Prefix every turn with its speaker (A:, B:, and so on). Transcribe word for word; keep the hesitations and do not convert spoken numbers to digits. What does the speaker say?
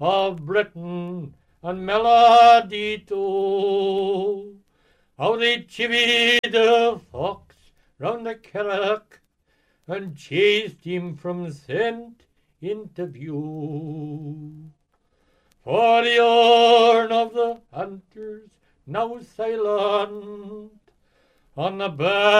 A: of Britain and melody too. How they chivied the fox round the carrack and chased him from scent into view. For the horn of the hunters now silent on the back